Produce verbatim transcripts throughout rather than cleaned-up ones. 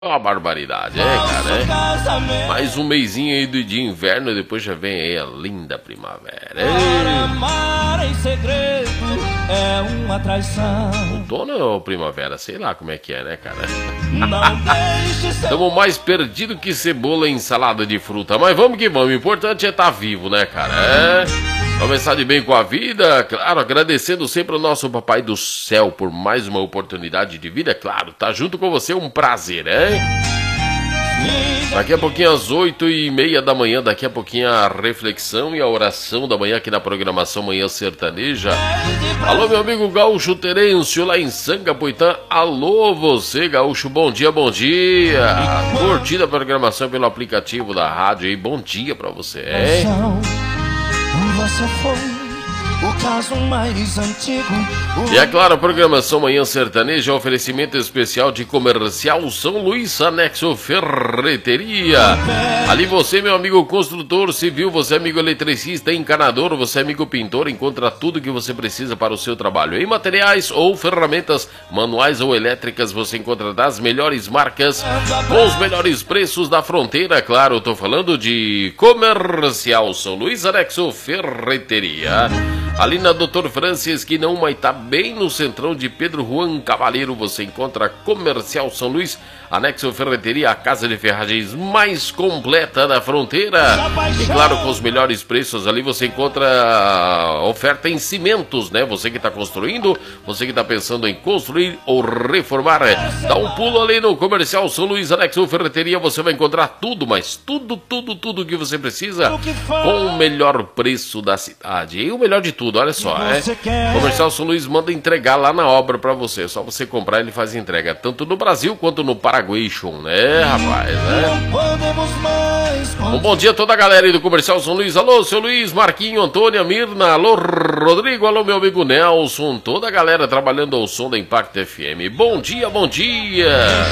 Uma barbaridade, é, cara, é. Mais um mêsinho aí do de inverno e depois já vem aí a linda primavera. Para amar em segredo é uma traição. Outono ou primavera, sei lá como é que é, né, cara? Não deixe ser... Estamos mais perdidos que cebola em salada de fruta, mas vamos que vamos, o importante é estar vivo, né, cara? É. Começar de bem com a vida, claro, agradecendo sempre ao nosso Papai do Céu por mais uma oportunidade de vida, claro, tá junto com você, um prazer, hein? Daqui a pouquinho às oito e meia da manhã, daqui a pouquinho a reflexão e a oração da manhã aqui na programação Manhã Sertaneja. Alô, meu amigo Gaúcho Terêncio lá em Sangapuitã, alô você, Gaúcho, bom dia, bom dia. Curtida a programação pelo aplicativo da rádio aí, bom dia pra você, hein? Você foi o caso mais antigo. E é claro, a programação Manhã Sertaneja, oferecimento especial de Comercial São Luís, anexo Ferreteria. Ali você, meu amigo construtor civil, você amigo eletricista, encanador, você amigo pintor, encontra tudo que você precisa para o seu trabalho. Em materiais ou ferramentas manuais ou elétricas, você encontra das melhores marcas, com os melhores preços da fronteira. Claro, eu tô falando de Comercial São Luís, anexo Ferreteria. Ali na doutor Francis, que não Maitá, bem no centrão de Pedro Juan Cavaleiro, você encontra Comercial São Luís, anexo Ferreteria, a casa de ferragens mais completa da fronteira. E claro, com os melhores preços ali você encontra oferta em cimentos, né? Você que está construindo, você que está pensando em construir ou reformar, dá um pulo ali no Comercial São Luís, anexo Ferreteria, você vai encontrar tudo, mas tudo, tudo, tudo que você precisa com o melhor preço da cidade. E o melhor de tudo, olha só, é. Comercial São Luís manda entregar lá na obra pra você. Só você comprar, ele faz entrega tanto no Brasil quanto no Paraguation, né, rapaz, né? Um bom dia a toda a galera aí do Comercial São Luís. Alô, seu Luiz, Marquinho, Antônia, Mirna, alô, Rodrigo, alô, meu amigo Nelson, toda a galera trabalhando ao som da Impact F M. Bom dia, bom dia.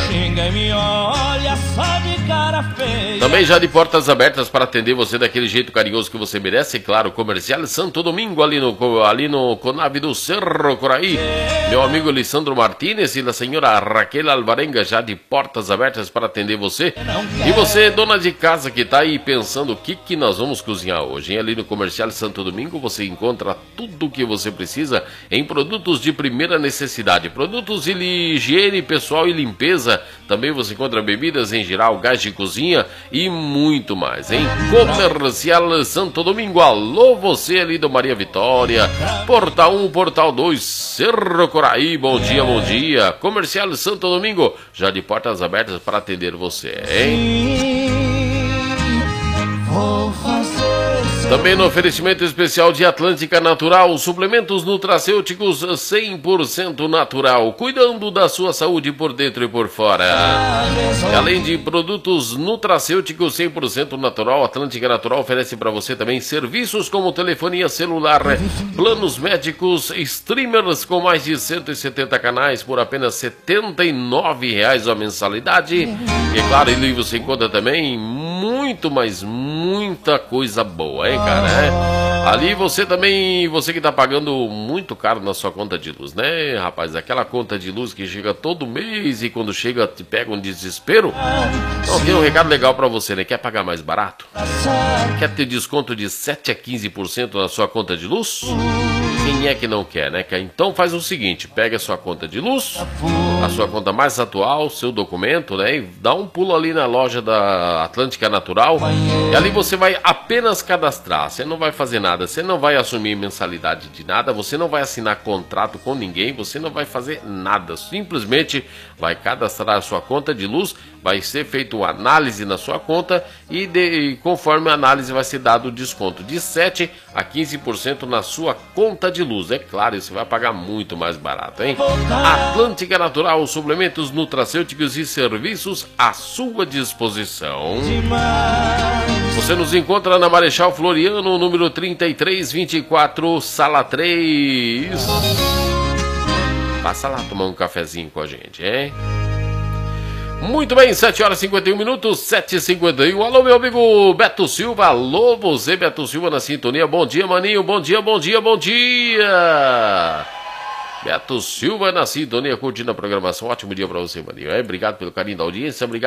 Também já de portas abertas para atender você daquele jeito carinhoso que você merece. E claro, Comercial Santo Domingo, ali no, ali no Conave do Cerro Coraí. Meu amigo Lissandro Martínez e a senhora Raquel Alvarenga já de portas abertas para atender você. E você, dona de casa que está aí pensando o que, que nós vamos cozinhar hoje, hein? Ali no Comercial Santo Domingo você encontra tudo o que você precisa em produtos de primeira necessidade. Produtos de higiene pessoal e limpeza. Também você encontra bebidas em geral, gás de cozinha e muito mais, hein? Comercial Santo Domingo, alô você ali do Maria Vitória, Portal um, Portal dois, Cerro Coraí, bom dia, bom dia. Comercial Santo Domingo, já de portas abertas para atender você, hein? Vou fazer Também no oferecimento especial de Atlântica Natural, suplementos nutracêuticos cem por cento natural, cuidando da sua saúde por dentro e por fora. E além de produtos nutracêuticos cem por cento natural, Atlântica Natural oferece para você também serviços como telefonia celular, planos médicos, streamers com mais de cento e setenta canais por apenas setenta e nove reais a mensalidade. E claro, ali você encontra também muito, mas muita coisa boa, hein, cara? É. Ali você também, você que tá pagando muito caro na sua conta de luz, né, rapaz? Aquela conta de luz que chega todo mês e quando chega te pega um desespero. Então tem um recado legal pra você, né? Quer pagar mais barato? Quer ter desconto de sete a quinze por cento na sua conta de luz? Quem é que não quer, né? Então faz o seguinte, pega a sua conta de luz, a sua conta mais atual, seu documento, né? E dá um pulo ali na loja da Atlântica Natural e ali você vai apenas cadastrar. Você não vai fazer nada, você não vai assumir mensalidade de nada, você não vai assinar contrato com ninguém, você não vai fazer nada. Simplesmente vai cadastrar a sua conta de luz, vai ser feita uma análise na sua conta e, de, e conforme a análise vai ser dado desconto de sete a quinze por cento na sua conta de luz. É claro, você vai pagar muito mais barato, hein? Atlântica Natural, suplementos nutracêuticos e serviços à sua disposição. Você nos encontra na Marechal Floriano, número trinta e três vinte e quatro, sala três. Passa lá tomar um cafezinho com a gente, hein? Muito bem, sete horas e cinquenta e um minutos, sete e cinquenta e um. Alô, meu amigo Beto Silva. Alô, você, Beto Silva, na sintonia. Bom dia, maninho. Bom dia, bom dia, bom dia. Beto Silva na sintonia, curtindo a programação. Ótimo dia pra você, Maninho. É, obrigado pelo carinho da audiência. Obrigado.